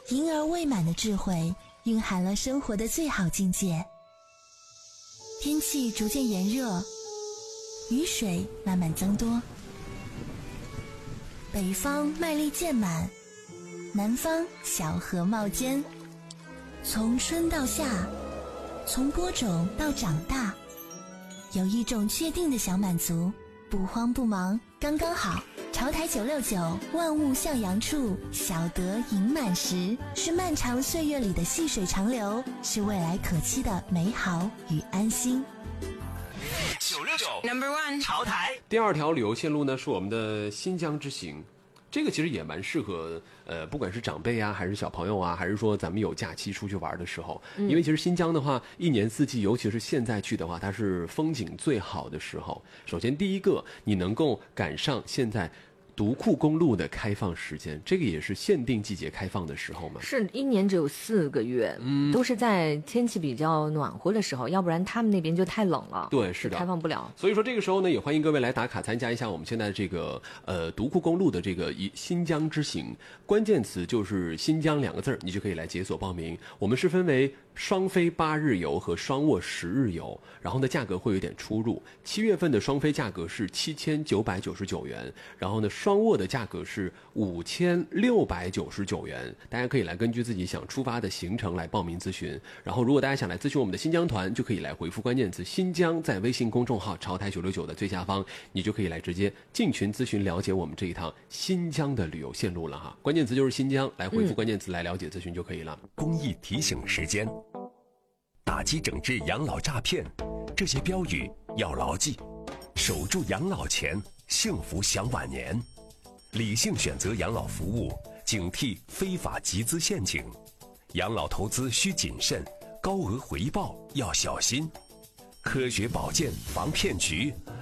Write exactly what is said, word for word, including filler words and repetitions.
婴儿未满的智慧蕴含了生活的最好境界。天气逐渐炎热，雨水慢慢增多，北方麦粒渐满，南方小荷冒尖。从春到夏，从播种到长大，有一种确定的小满足，不慌不忙，刚刚好。潮台九六九，万物向阳处，小得盈满时，是漫长岁月里的细水长流，是未来可期的美好与安心。 九六九 Number One 潮台。 第二条旅游线路呢，是我们的新疆之行。这个其实也蛮适合，呃，不管是长辈啊，还是小朋友啊，还是说咱们有假期出去玩的时候，因为其实新疆的话，一年四季，尤其是现在去的话，它是风景最好的时候。首先，第一个，你能够赶上现在独库公路的开放时间，这个也是限定季节开放的时候嘛？ 是一年只有四个月，嗯，都是在天气比较暖和的时候，要不然他们那边就太冷了。 对，是的， 开放不了。 所以说这个时候呢，也欢迎各位来打卡参加一下我们现在这个呃独库公路的这个新疆之行，关键词就是新疆两个字，你就可以来解锁报名。我们是分为双飞八日游和双卧十日游，然后呢价格会有点出入。七月份的双飞价格是七千九百九十九元，然后呢双卧的价格是五千六百九十九元。大家可以来根据自己想出发的行程来报名咨询。然后如果大家想来咨询我们的新疆团，就可以来回复关键词新疆，在微信公众号潮台九六九的最下方，你就可以来直接进群咨询了解我们这一趟新疆的旅游线路了哈。关键词就是新疆，来回复关键词来了解咨询就可以了。 嗯、公益提醒时间。打击整治养老诈骗，这些标语要牢记。守住养老钱，幸福享晚年。理性选择养老服务，警惕非法集资陷阱。养老投资需谨慎，高额回报要小心。科学保健防骗局，